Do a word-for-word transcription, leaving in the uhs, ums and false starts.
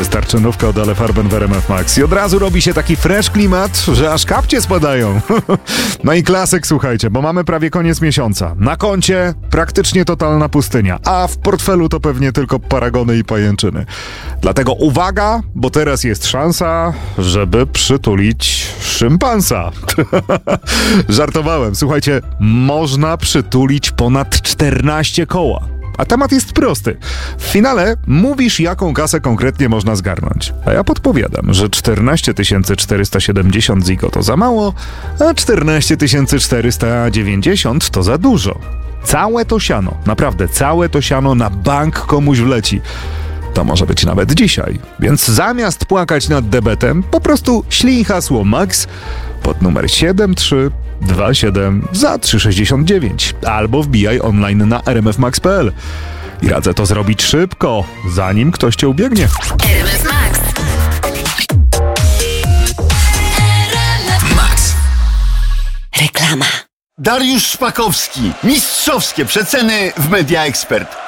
Starczynówka od Ale Farben w R M F Max. I od razu robi się taki fresh klimat, że aż kapcie spadają. No i klasyk, słuchajcie, bo mamy prawie koniec miesiąca. Na koncie praktycznie totalna pustynia, a w portfelu to pewnie tylko paragony i pajęczyny. Dlatego uwaga, bo teraz jest szansa, żeby przytulić szympansa. Żartowałem. Słuchajcie, można przytulić ponad czternaście koła. A temat jest prosty. W finale mówisz, jaką kasę konkretnie można zgarnąć. A ja podpowiadam, że czternaście tysięcy czterysta siedemdziesiąt zigo to za mało, a czternaście tysięcy czterysta dziewięćdziesiąt to za dużo. Całe to siano, naprawdę całe to siano na bank komuś wleci. To może być nawet dzisiaj. Więc zamiast płakać nad debetem, po prostu ślij hasło MAX pod numer siedem trzy dwa siedem za trzy sześćdziesiąt dziewięć albo wbijaj online na r m f max kropka p l. I radzę to zrobić szybko, zanim ktoś cię ubiegnie. R M F Max. Max. Reklama. Dariusz Szpakowski. Mistrzowskie przeceny w Media Expert.